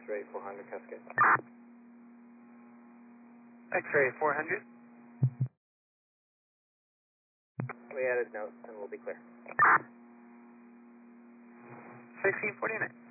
X-ray 400 Cascade. X-ray 400. We added notes and we'll be clear. 1649.